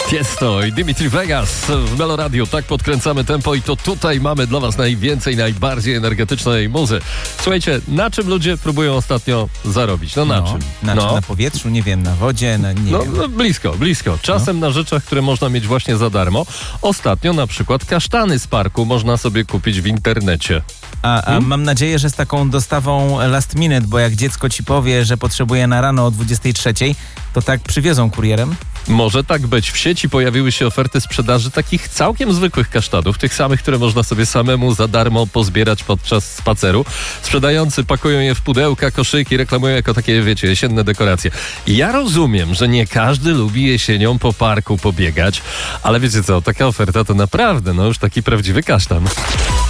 Tiesto i Dimitri Vegas w Melo Radio. Tak podkręcamy tempo i to tutaj mamy dla was najwięcej, najbardziej energetycznej muzy. Słuchajcie, na czym ludzie próbują ostatnio zarobić? No na czym? Na powietrzu, nie wiem, na wodzie, nie wiem. No blisko. Czasem na rzeczach, które można mieć właśnie za darmo. Ostatnio na przykład kasztany z parku można sobie kupić w internecie. A mam nadzieję, że z taką dostawą last minute, bo jak dziecko ci powie, że potrzebuje na rano o 23:00, to tak przywiozą kurierem? Może tak być. W sieci pojawiły się oferty sprzedaży takich całkiem zwykłych kasztanów, tych samych, które można sobie samemu za darmo pozbierać podczas spaceru. Sprzedający pakują je w pudełka, koszyki, reklamują jako takie, wiecie, jesienne dekoracje. I ja rozumiem, że nie każdy lubi jesienią po parku pobiegać, ale wiecie co, taka oferta to naprawdę, już taki prawdziwy kasztan.